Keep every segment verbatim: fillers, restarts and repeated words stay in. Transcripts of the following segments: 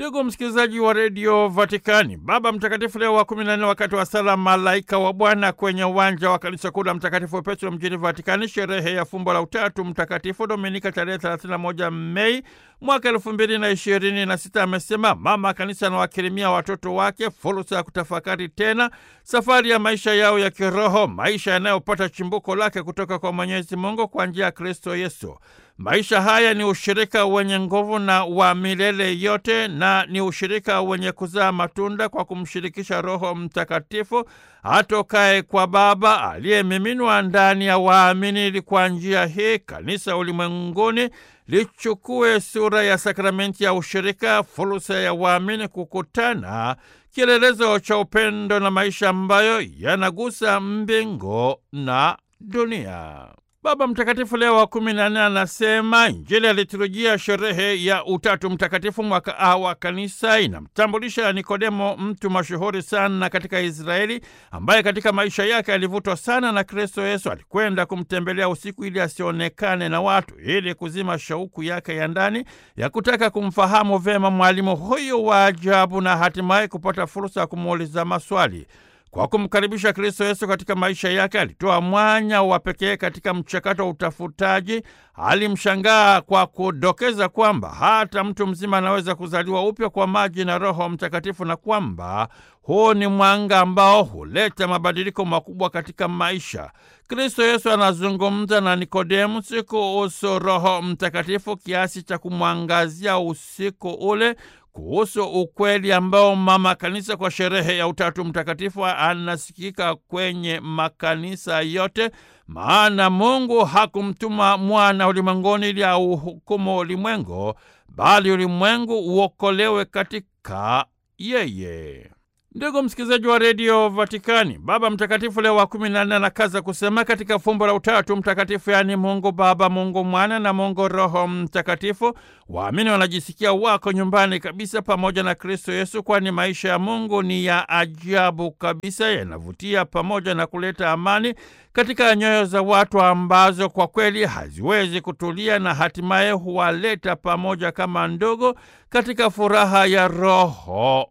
Ndugu msikilizaji wa redio Vatikani, Baba Mtakatifu Leo wa kumi na nne, wakati wa sala Malaika wa Bwana kwenye uwanja wa kanisa kuu la Mtakatifu Petro mjini Vatikani, sherehe ya fumbo la Utatu Mtakatifu, Dominika tarehe thelathini na moja Mei mwaka elfu mbili na ishirini na sita, amesema mama kanisa anawakirimia watoto wake fursa ya kutafakari tena safari ya maisha yao ya kiroho, maisha yanayopata chimbuko lake kutoka kwa Mwenyezi Mungu kwa njia ya Kristo Yesu. Maisha haya ni ushirika wenye nguvu na wa milele yote, na ni ushirika wenye kuzaa matunda kwa kumshirikisha Roho Mtakatifu atokaye kwa Baba aliyemiminwa ndani ya waamini, ili kwa njia hii kanisa ulimwenguni lichukue sura ya sakramenti ya ushirika, fursa ya waamini kukutana, kielelezo cha upendo na maisha ambayo yanagusa mbingu na dunia. Baba Mtakatifu Leo wa kumi na nne anasema Injili ya liturujia sherehe ya Utatu Mtakatifu mwaka A wa kanisa inamtambulisha Nikodemo, mtu mashuhuri sana katika Israeli, ambaye katika maisha yake alivutwa sana na Kristo Yesu. Alikwenda kumtembelea usiku ili asionekane na watu, ili kuzima shauku yake ya ndani ya kutaka kumfahamu vema mwalimu huyu wa ajabu, na hatimaye kupata fursa ya kumuuliza maswali. Kwa kumkaribisha Kristo Yesu katika maisha yake, alitoa mwanya wa pekee katika mchakato wa utafutaji. Alimshangaa kwa kudokeza kwamba hata mtu mzima anaweza kuzaliwa upya kwa maji na Roho Mtakatifu, na kwamba huu ni mwanga ambao huleta mabadiliko makubwa katika maisha. Kristo Yesu anazungumza na Nikodemu kuhusu Roho Mtakatifu kiasi cha kumwangazia usiku ule kuhusu ukweli ambao mama kanisa kwa sherehe ya Utatu Mtakatifu anasikika kwenye makanisa yote, maana Mungu hakumtuma mwana ulimwenguni ili auhukumu ulimwengu, bali ulimwengu uokolewe katika yeye. Ndugu msikilizaji wa redio Vatikani, Baba Mtakatifu Leo wa kumi na nne anakaza kusema katika fumbo la Utatu Mtakatifu, yaani Mungu Baba, Mungu Mwana na Mungu Roho Mtakatifu, waamini wanajisikia wako nyumbani kabisa pamoja na Kristo Yesu, kwani maisha ya Mungu ni ya ajabu kabisa, yanavutia pamoja na kuleta amani katika nyoyo za watu ambazo kwa kweli haziwezi kutulia, na hatimaye huwaleta pamoja kama ndugu katika furaha ya Roho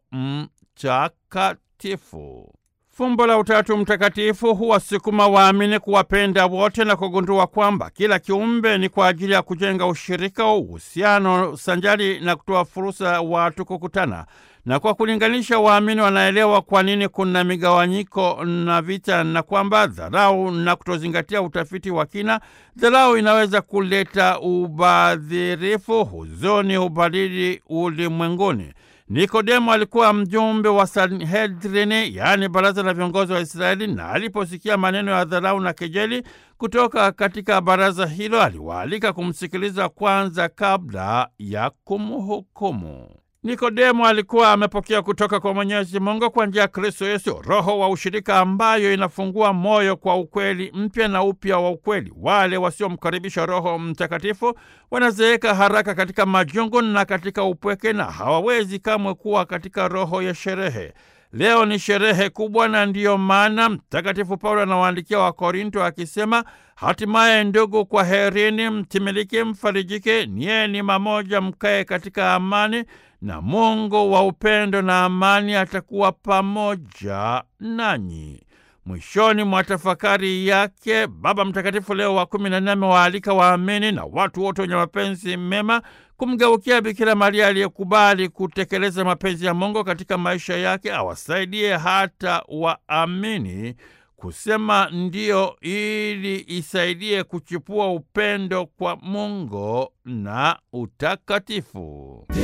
Mtakatifu. Fumbo la Utatu Mtakatifu huwasukuma waamini kuwapenda wote na kugundua kwamba kila kiumbe ni kwa ajili ya kujenga ushirika, uhusiano sanjari na kutoa fursa watu kukutana. Na kwa kulinganisha, waamini wanaelewa kwa nini kuna migawanyiko na vita, na kwamba dharau na kutozingatia utafiti wa kina, dharau inaweza kuleta ubadhirifu, huzuni, ubadili ulimwenguni. Nikodemo alikuwa mjumbe wa Sanhedrini, yaani baraza la viongozi wa Israeli, na aliposikia maneno ya dharau na kejeli kutoka katika baraza hilo, aliwaalika kumsikiliza kwanza kabla ya kumhukumu. Nikodemo alikuwa amepokea kutoka kwa Mwenyezi Mungu kwa njia ya Kristo Yesu roho wa ushirika, ambayo inafungua moyo kwa ukweli mpya na upya wa ukweli. Wale wasiomkaribisha Roho Mtakatifu wanazeeka haraka katika majungu na katika upweke, na hawawezi kamwe kuwa katika roho ya sherehe. Leo ni sherehe kubwa, na ndiyo maana Mtakatifu Paulo anawaandikia Wakorinto akisema, hatimaye ndugu, kwa herini, mtimilike, mfarijike, nieni mamoja, mkae katika amani, na Mungu wa upendo na amani atakuwa pamoja nanyi. Mwishoni mwa tafakari yake, Baba Mtakatifu Leo wa kumi na nne amewaalika waamini na watu wote wenye mapenzi mema kumgeukia Bikira Maria aliyekubali kutekeleza mapenzi ya Mungu katika maisha yake, awasaidie hata waamini kusema ndio, ili isaidie kuchipua upendo kwa Mungu na utakatifu.